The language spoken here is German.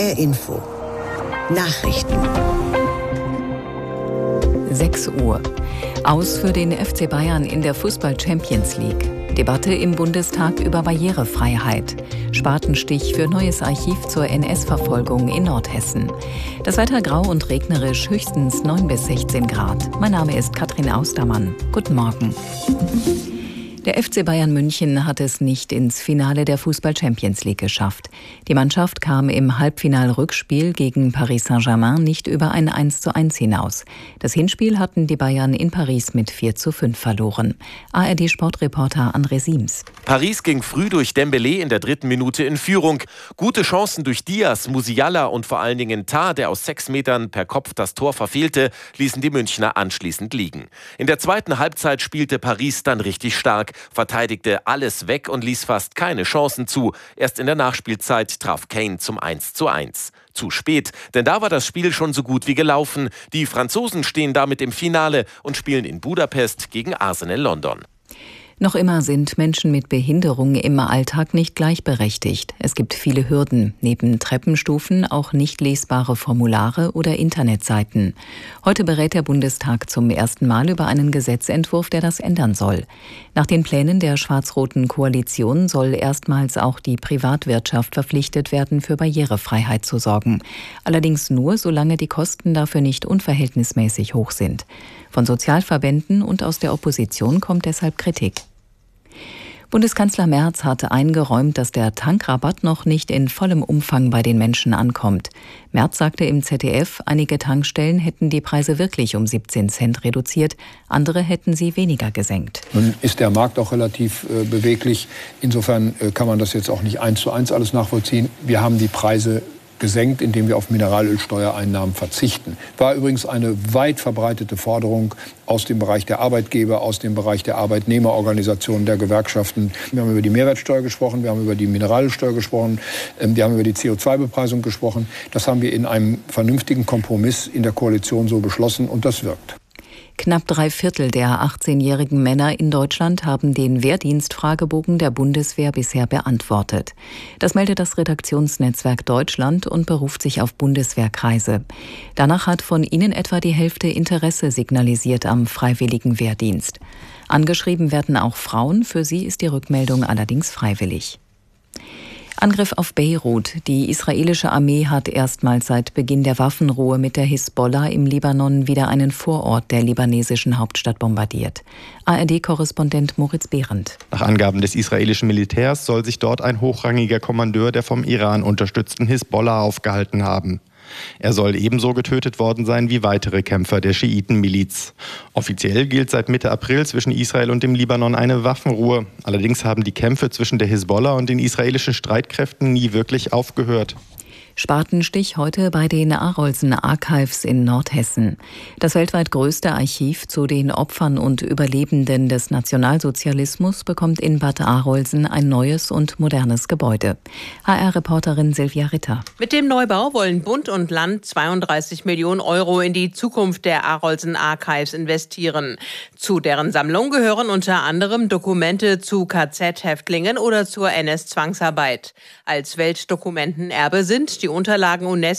HR Info. Nachrichten. 6 Uhr. Aus für den FC Bayern in der Fußball-Champions League. Debatte im Bundestag über Barrierefreiheit. Spatenstich für neues Archiv zur NS-Verfolgung in Nordhessen. Das Wetter grau und regnerisch, höchstens 9 bis 16 Grad. Mein Name ist Katrin Austermann. Guten Morgen. Der FC Bayern München hat es nicht ins Finale der Fußball-Champions League geschafft. Die Mannschaft kam im Halbfinal-Rückspiel gegen Paris Saint-Germain nicht über ein 1:1 hinaus. Das Hinspiel hatten die Bayern in Paris mit 4:5 verloren. ARD-Sportreporter André Siems. Paris ging früh durch Dembélé in der 3. Minute in Führung. Gute Chancen durch Diaz, Musiala und vor allen Dingen Tah, der aus 6 Metern per Kopf das Tor verfehlte, ließen die Münchner anschließend liegen. In der zweiten Halbzeit spielte Paris dann richtig stark, verteidigte alles weg und ließ fast keine Chancen zu. Erst in der Nachspielzeit traf Kane zum 1:1. Zu spät, denn da war das Spiel schon so gut wie gelaufen. Die Franzosen stehen damit im Finale und spielen in Budapest gegen Arsenal London. Noch immer sind Menschen mit Behinderung im Alltag nicht gleichberechtigt. Es gibt viele Hürden, neben Treppenstufen auch nicht lesbare Formulare oder Internetseiten. Heute berät der Bundestag zum ersten Mal über einen Gesetzentwurf, der das ändern soll. Nach den Plänen der schwarz-roten Koalition soll erstmals auch die Privatwirtschaft verpflichtet werden, für Barrierefreiheit zu sorgen. Allerdings nur, solange die Kosten dafür nicht unverhältnismäßig hoch sind. Von Sozialverbänden und aus der Opposition kommt deshalb Kritik. Bundeskanzler Merz hatte eingeräumt, dass der Tankrabatt noch nicht in vollem Umfang bei den Menschen ankommt. Merz sagte im ZDF, einige Tankstellen hätten die Preise wirklich um 17 Cent reduziert, andere hätten sie weniger gesenkt. Nun ist der Markt auch relativ beweglich. Insofern kann man das jetzt auch nicht 1:1 alles nachvollziehen. Wir haben die Preise gesenkt, indem wir auf Mineralölsteuereinnahmen verzichten. War übrigens eine weit verbreitete Forderung aus dem Bereich der Arbeitgeber, aus dem Bereich der Arbeitnehmerorganisationen, der Gewerkschaften. Wir haben über die Mehrwertsteuer gesprochen, wir haben über die Mineralölsteuer gesprochen, wir haben über die CO2-Bepreisung gesprochen. Das haben wir in einem vernünftigen Kompromiss in der Koalition so beschlossen und das wirkt. Knapp 3/4 der 18-jährigen Männer in Deutschland haben den Wehrdienstfragebogen der Bundeswehr bisher beantwortet. Das meldet das Redaktionsnetzwerk Deutschland und beruft sich auf Bundeswehrkreise. Danach hat von ihnen etwa die Hälfte Interesse signalisiert am freiwilligen Wehrdienst. Angeschrieben werden auch Frauen, für sie ist die Rückmeldung allerdings freiwillig. Angriff auf Beirut. Die israelische Armee hat erstmals seit Beginn der Waffenruhe mit der Hisbollah im Libanon wieder einen Vorort der libanesischen Hauptstadt bombardiert. ARD-Korrespondent Moritz Behrendt. Nach Angaben des israelischen Militärs soll sich dort ein hochrangiger Kommandeur der vom Iran unterstützten Hisbollah aufgehalten haben. Er soll ebenso getötet worden sein wie weitere Kämpfer der Schiitenmiliz. Offiziell gilt seit Mitte April zwischen Israel und dem Libanon eine Waffenruhe. Allerdings haben die Kämpfe zwischen der Hisbollah und den israelischen Streitkräften nie wirklich aufgehört. Spatenstich heute bei den Arolsen Archives in Nordhessen. Das weltweit größte Archiv zu den Opfern und Überlebenden des Nationalsozialismus bekommt in Bad Arolsen ein neues und modernes Gebäude. HR-Reporterin Silvia Ritter. Mit dem Neubau wollen Bund und Land 32 Millionen Euro in die Zukunft der Arolsen Archives investieren. Zu deren Sammlung gehören unter anderem Dokumente zu KZ-Häftlingen oder zur NS-Zwangsarbeit. Als Weltdokumentenerbe sind die Unterlagen UNESCO